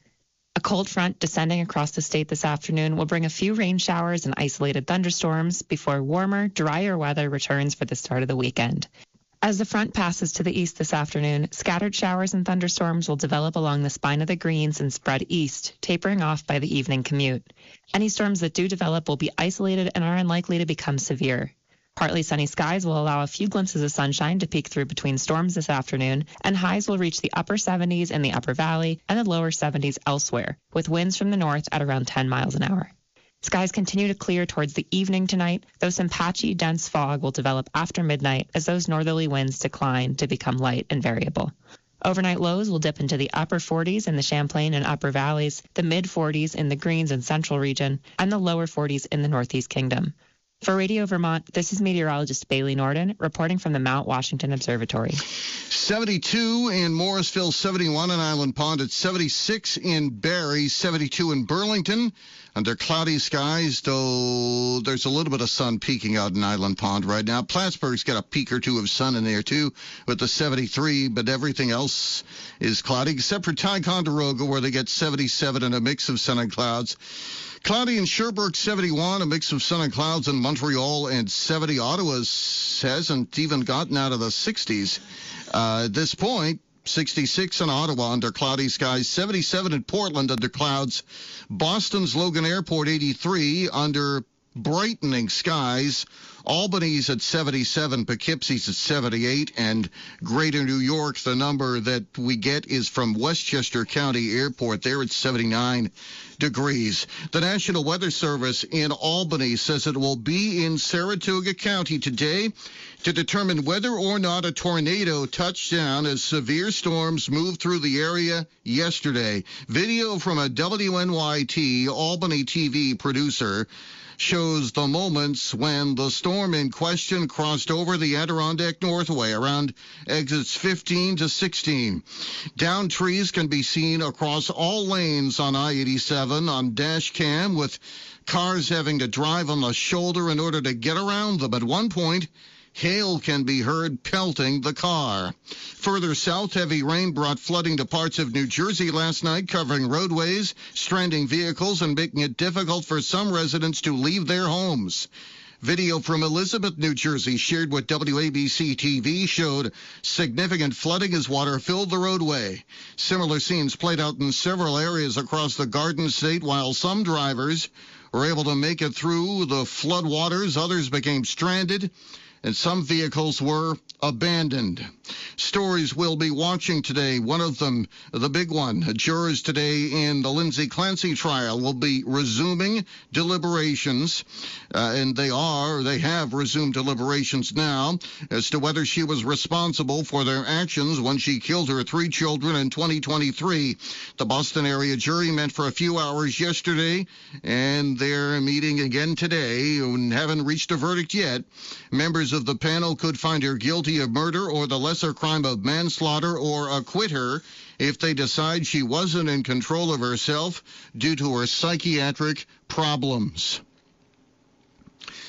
Speaker 14: A cold front descending across the state this afternoon will bring a few rain showers and isolated thunderstorms before warmer, drier weather returns for the start of the weekend. As the front passes to the east this afternoon, scattered showers and thunderstorms will develop along the spine of the Greens and spread east, tapering off by the evening commute. Any storms that do develop will be isolated and are unlikely to become severe. Partly sunny skies will allow a few glimpses of sunshine to peek through between storms this afternoon, and highs will reach the upper seventies in the upper valley and the lower seventies elsewhere, with winds from the north at around ten miles an hour. Skies continue to clear towards the evening tonight, though some patchy, dense fog will develop after midnight as those northerly winds decline to become light and variable. Overnight lows will dip into the upper forties in the Champlain and upper valleys, the mid forties in the Greens and central region, and the lower forties in the Northeast Kingdom. For Radio Vermont, this is meteorologist Bailey Norden reporting from the Mount Washington Observatory.
Speaker 9: seventy-two in Morrisville, seventy-one in Island Pond, at seventy-six in Barrie, seventy-two in Burlington. Under cloudy skies, though there's a little bit of sun peeking out in Island Pond right now. Plattsburgh's got a peek or two of sun in there, too, with the seventy-three, but everything else is cloudy, except for Ticonderoga, where they get seventy-seven and a mix of sun and clouds. Cloudy in Sherbrooke, seventy-one, a mix of sun and clouds in Montreal, and seventy. Ottawa hasn't even gotten out of the sixties. Uh, at this point, sixty-six in Ottawa under cloudy skies, seventy-seven in Portland under clouds. Boston's Logan Airport, eighty-three under brightening skies. Albany's at seventy-seven, Poughkeepsie's at seventy-eight, and Greater New York, the number that we get is from Westchester County Airport. There it's seventy-nine degrees. The National Weather Service in Albany says it will be in Saratoga County today to determine whether or not a tornado touched down as severe storms moved through the area yesterday. Video from a W N Y T Albany T V producer shows the moments when the storm in question crossed over the Adirondack Northway around exits fifteen to sixteen. Downed trees can be seen across all lanes on I eighty-seven on dash cam, with cars having to drive on the shoulder in order to get around them. At one point, hail can be heard pelting the car. Further south, heavy rain brought flooding to parts of New Jersey last night, covering roadways, stranding vehicles, and making it difficult for some residents to leave their homes. Video from Elizabeth, New Jersey, shared with W A B C T V, showed significant flooding as water filled the roadway. Similar scenes played out in several areas across the Garden State, while some drivers were able to make it through the flood waters. Others became stranded, and some vehicles were abandoned. Stories we'll be watching today. One of them, the big one, jurors today in the Lindsay Clancy trial will be resuming deliberations, uh, and they are, they have resumed deliberations now as to whether she was responsible for their actions when she killed her three children in twenty twenty-three. The Boston area jury met for a few hours yesterday, and they're meeting again today and haven't reached a verdict yet. Members of the panel could find her guilty of murder or the lesser crime of manslaughter, or acquit her if they decide she wasn't in control of herself due to her psychiatric problems.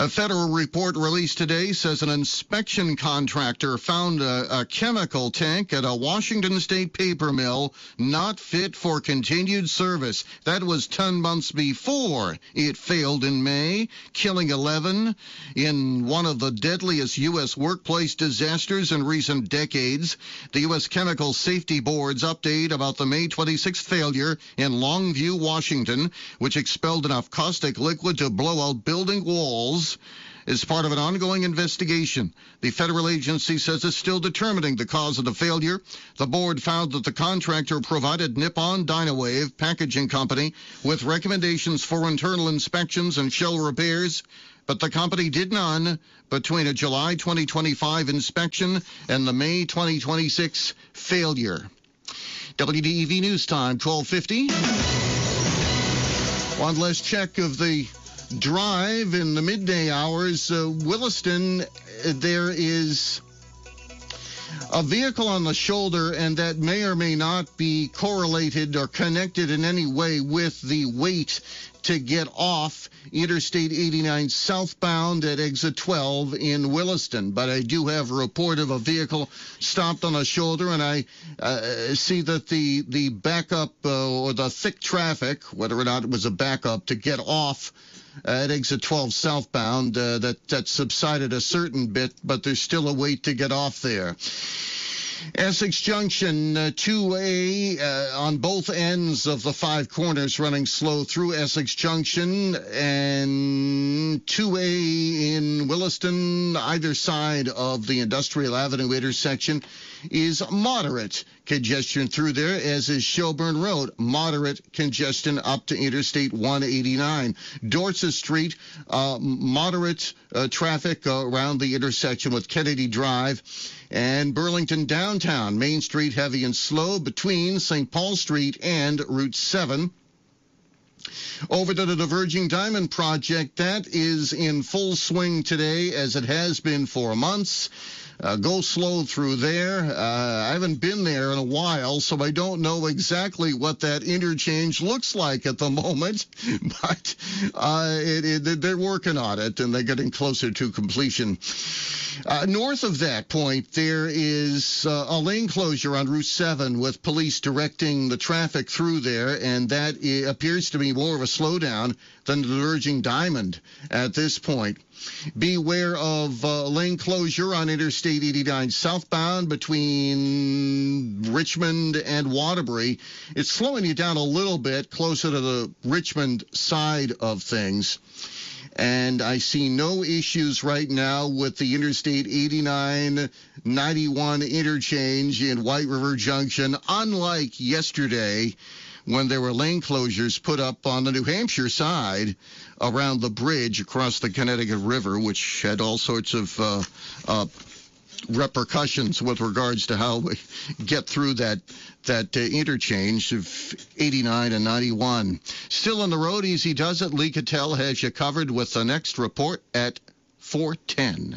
Speaker 9: A federal report released today says an inspection contractor found a, a chemical tank at a Washington State paper mill not fit for continued service. That was ten months before it failed in May, killing eleven in one of the deadliest U S workplace disasters in recent decades. The U S Chemical Safety Board's update about the May twenty-sixth failure in Longview, Washington, which expelled enough caustic liquid to blow out building walls, is part of an ongoing investigation. The federal agency says it's still determining the cause of the failure. The board found that the contractor provided Nippon Dynawave Packaging Company with recommendations for internal inspections and shell repairs, but the company did none between a July twenty twenty-five inspection and the May twenty twenty-six failure. W D E V News Time, twelve fifty. One last check of the drive in the midday hours. Uh, Williston, there is a vehicle on the shoulder, and that may or may not be correlated or connected in any way with the wait to get off Interstate eighty-nine southbound at exit twelve in Williston. But I do have a report of a vehicle stopped on a shoulder, and I uh, see that the, the backup uh, or the thick traffic, whether or not it was a backup to get off at exit twelve southbound, uh, that, that subsided a certain bit, but there's still a wait to get off there. Essex Junction, uh, two A uh, on both ends of the five corners running slow through Essex Junction, and two A in Williston, either side of the Industrial Avenue intersection, is moderate congestion through there, as is Shelburne Road. Moderate congestion up to Interstate one eighty-nine. Dorset Street, uh, moderate uh, traffic uh, around the intersection with Kennedy Drive. And Burlington downtown, Main Street heavy and slow between Saint Paul Street and Route seven. Over to the Diverging Diamond Project, that is in full swing today, as it has been for months. Uh, go slow through there. Uh, I haven't been there in a while, so I don't know exactly what that interchange looks like at the moment, but uh, it, it, they're working on it, and they're getting closer to completion. Uh, north of that point, there is uh, a lane closure on Route seven with police directing the traffic through there, and that I- appears to be more of a slowdown than the Diverging Diamond at this point. Beware of uh, lane closure on Interstate eighty-nine southbound between Richmond and Waterbury. It's slowing you down a little bit closer to the Richmond side of things. And I see no issues right now with the Interstate eighty-nine ninety-one interchange in White River Junction, unlike yesterday when there were lane closures put up on the New Hampshire side around the bridge across the Connecticut River, which had all sorts of uh, uh, repercussions with regards to how we get through that that uh, interchange of eighty-nine and ninety-one. Still on the road, Easy Does It. Lee Cattell has you covered with the next report at four ten.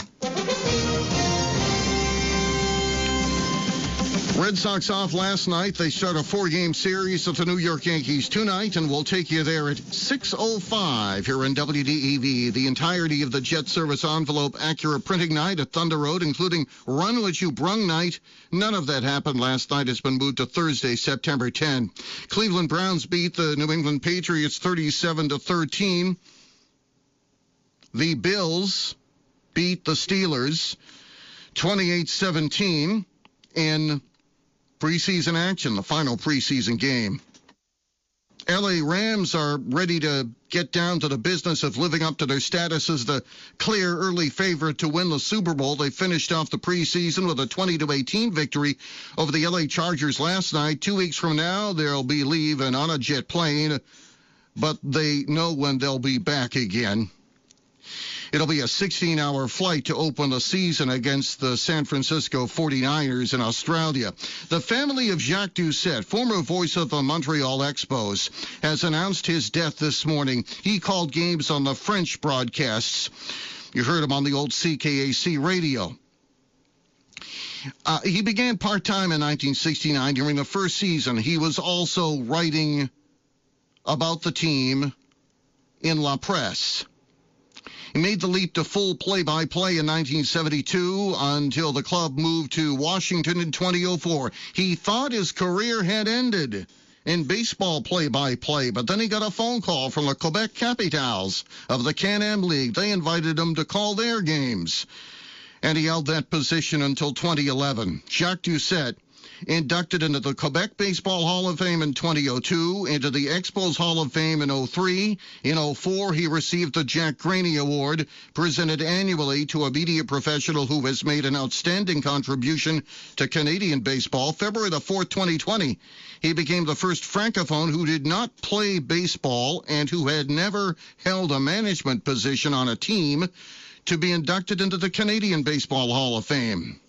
Speaker 9: Red Sox off last night. They start a four-game series with the New York Yankees tonight, and we'll take you there at six oh five here in W D E V. The entirety of the Jet Service Envelope Acura Printing Night at Thunder Road, including Run What You Brung Night. None of that happened last night. It's been moved to Thursday, September tenth. Cleveland Browns beat the New England Patriots thirty-seven to thirteen. The Bills beat the Steelers twenty-eight seventeen in preseason action, the final preseason game. L A Rams are ready to get down to the business of living up to their status as the clear early favorite to win the Super Bowl. They finished off the preseason with a twenty to eighteen victory over the L A Chargers last night. Two weeks from now, they'll be leaving on a jet plane, but they know when they'll be back again. It'll be a sixteen-hour flight to open the season against the San Francisco forty-niners in Australia. The family of Jacques Doucette, former voice of the Montreal Expos, has announced his death this morning. He called games on the French broadcasts. You heard him on the old C K A C radio. Uh, he began part-time in nineteen sixty-nine. During the first season, he was also writing about the team in La Presse. He made the leap to full play-by-play in nineteen seventy-two until the club moved to Washington in two thousand four. He thought his career had ended in baseball play-by-play, but then he got a phone call from the Quebec Capitals of the Can-Am League. They invited him to call their games, and he held that position until twenty eleven. Jacques Doucette, inducted into the Quebec Baseball Hall of Fame in two thousand two, into the Expos Hall of Fame in oh three. In oh four, he received the Jack Graney Award, presented annually to a media professional who has made an outstanding contribution to Canadian baseball. February the fourth, twenty twenty, he became the first Francophone who did not play baseball and who had never held a management position on a team to be inducted into the Canadian Baseball Hall of Fame.